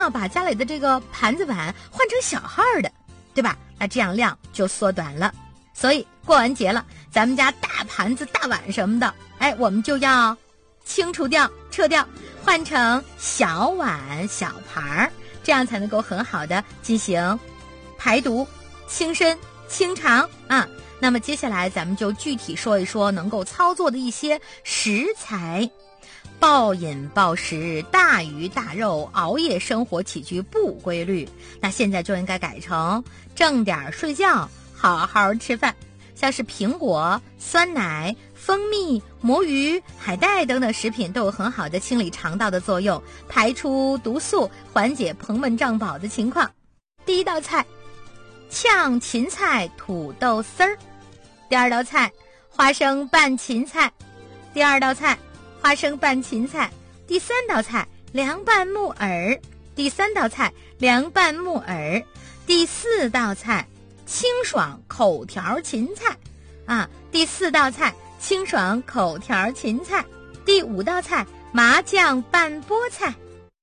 把家里的这个盘子碗换成小号的，对吧？那这样量就缩短了。所以过完节了，咱们家大盘子大碗什么的，我们就要清除掉撤掉，换成小碗小盘儿，这样才能够很好的进行排毒清身清肠啊。那么接下来咱们就具体说一说能够操作的一些食材。暴饮暴食、大鱼大肉、熬夜生活起居不规律，那现在就应该改成正点睡觉，好好吃饭。像是苹果、酸奶、蜂蜜、魔芋、海带等等食品都有很好的清理肠道的作用，排出毒素，缓解膨闷胀饱的情况。第一道菜，炝芹菜土豆丝儿。第二道菜，花生拌芹菜。第二道菜，花生拌芹菜。第三道菜，凉拌木耳。第三道菜，凉拌木耳。第四道菜，清爽口条芹菜啊。第四道菜，清爽口条芹菜。第五道菜，麻酱拌菠菜。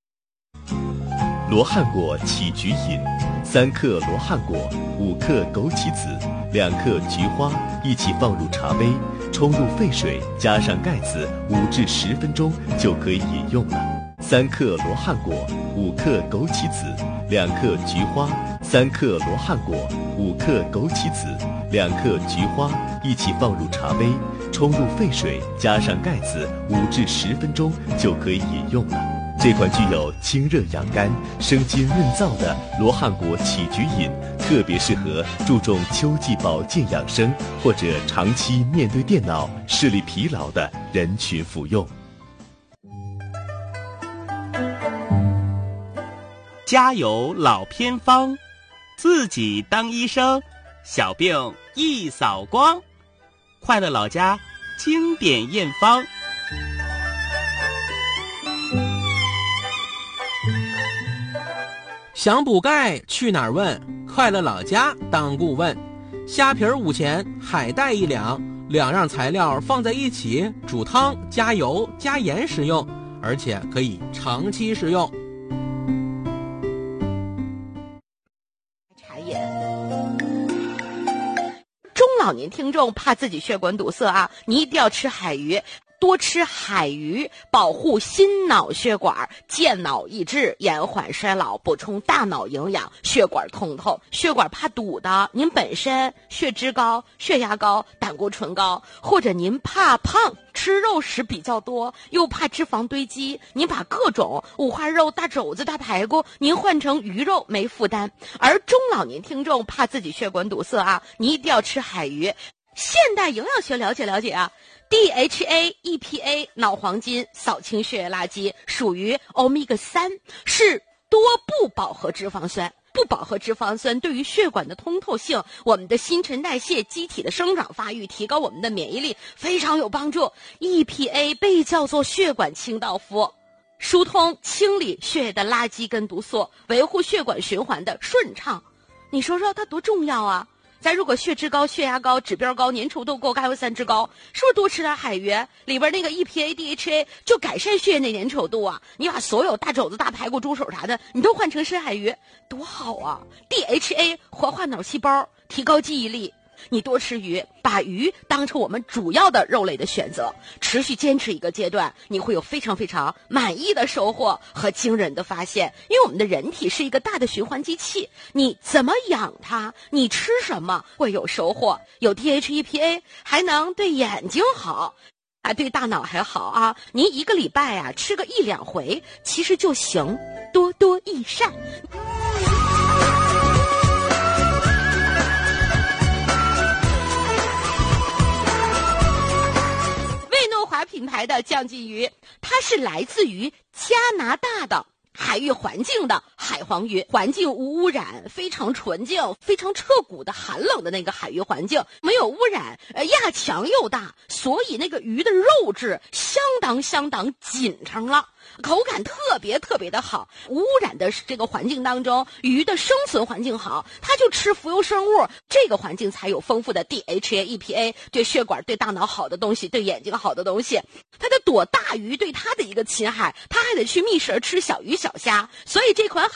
罗汉果起局饮：3克罗汉果，5克枸杞子，2克菊花，一起放入茶杯，冲入沸水，加上盖子，5至10分钟就可以饮用了。3克罗汉果，5克枸杞子，2克菊花，3克罗汉果，5克枸杞子，2克菊花，一起放入茶杯，冲入沸水，加上盖子，5至10分钟就可以饮用了。这款具有清热养肝、生津润燥的罗汉果起局饮，特别适合注重秋季保健养生或者长期面对电脑、视力疲劳的人群服用。 家有老偏方，自己当医生，小病一扫光。快乐老家经典验方。 想补钙去哪儿问？快乐老家当顾问。虾皮5钱，海带1两，2样材料放在一起煮汤，加油加盐食用，而且可以长期食用。 茶饮。中老年听众怕自己血管堵塞啊，你一定要吃海鱼。多吃海鱼，保护心脑血管，健脑益智，延缓衰老，补充大脑营养，血管通透。血管怕堵的，您本身血脂高、血压高、胆固醇高，或者您怕胖，吃肉食比较多，又怕脂肪堆积，您把各种五花肉、大肘子、大排骨，您换成鱼肉没负担。而中老年听众怕自己血管堵塞啊，你一定要吃海鱼。现代营养学了解了解啊。DHA、EPA 脑黄金扫清血液垃圾，属于 Omega-3， 是多不饱和脂肪酸。不饱和脂肪酸对于血管的通透性、我们的新陈代谢、机体的生长发育、提高我们的免疫力非常有帮助。EPA 被叫做血管清道夫，疏通清理血液的垃圾跟毒素，维护血管循环的顺畅。你说说它多重要啊！咱如果血脂高、血压高、指标高、粘稠度够、钙3脂高，是不是多吃点海鱼？里边那个 EPA、DHA 就改善血液的粘稠度啊！你把所有大肘子、大排骨、猪手啥的，你都换成深海鱼，多好啊 ！DHA 活化脑细胞，提高记忆力。你多吃鱼，把鱼当成我们主要的肉类的选择，持续坚持一个阶段，你会有非常非常满意的收获和惊人的发现。因为我们的人体是一个大的循环机器，你怎么养它，你吃什么会有收获。有 DHA、EPA 还能对眼睛好啊，对大脑还好啊。您1个礼拜啊吃个1-2回其实就行，多多益善。品牌的酱鲫鱼，它是来自于加拿大的海域环境的海黄鱼，环境无污染，非常纯净，非常彻骨的寒冷的那个海域环境，没有污染，压强又大，所以那个鱼的肉质相当紧撑了。口感特别的好，无污染的这个环境当中，鱼的生存环境好，它就吃浮游生物，这个环境才有丰富的 DHA、EPA 对血管、对大脑好的东西，对眼睛好的东西。它得躲大鱼对它的一个侵害，它还得去觅食吃小鱼小虾，所以这款